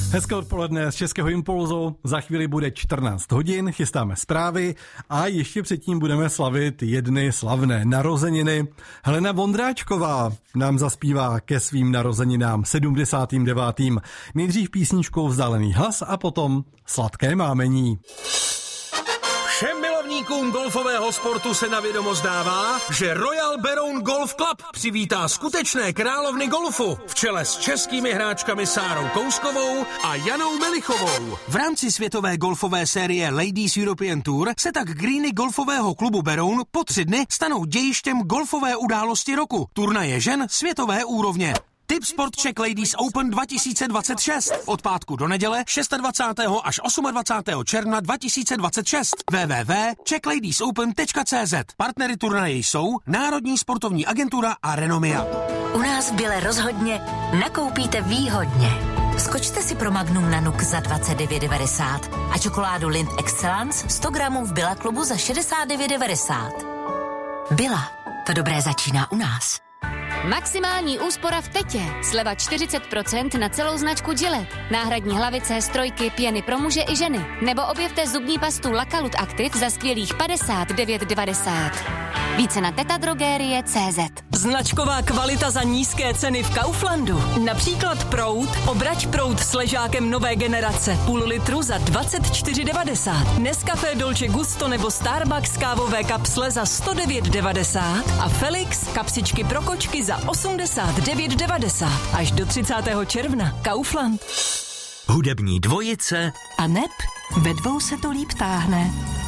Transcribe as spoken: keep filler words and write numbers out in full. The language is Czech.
Hezké odpoledne z Českého impulzu, za chvíli bude čtrnáct hodin, chystáme zprávy a ještě předtím budeme slavit jedny slavné narozeniny. Helena Vondráčková nám zaspívá ke svým narozeninám sedmdesátým devátým Nejdřív písničkou Vzdálený hlas a potom Sladké mámení. Všem milovníkům golfového sportu se na vědomost dává, že Royal Beroun Golf Club přivítá skutečné královny golfu v čele s českými hráčkami Sárou Kouskovou a Janou Melichovou. V rámci světové golfové série Ladies European Tour se tak greeny golfového klubu Beroun po tři dny stanou dějištěm golfové události roku. Turnaje žen světové úrovně. Tip Sport Czech Ladies Open dva tisíce dvacet šest. Od pátku do neděle dvacátého šestého až dvacátého osmého června dva tisíce dvacet šest. w w w tečka czech ladies open tečka c z. Partnery turnaje jsou Národní sportovní agentura a Renomia. U nás v Bile rozhodně nakoupíte výhodně. Skočte si pro Magnum na Nuk za dvacet devět devadesát a čokoládu Lindt Excellence sto gramů v Billa klubu za šedesát devět devadesát. Billa, to dobré začíná u nás. Maximální úspora v Tetě. Sleva čtyřicet procent na celou značku Gillette. Náhradní hlavice, strojky, pěny pro muže i ženy. Nebo objevte zubní pastu Lakalut Active za skvělých padesát devět devadesát. Více na tetadrogerie tečka cé zet. Značková kvalita za nízké ceny v Kauflandu. Například proud, obrač proud s ležákem nové generace. Půl litru za dvacet čtyři devadesát. Nescafé Dolce Gusto nebo Starbucks kávové kapsle za sto devět devadesát. A Felix kapsičky pro kočky za osmdesát devět devadesát. Až do třicátého června. Kaufland. Hudební dvojice A neb ve dvou se to líp táhne.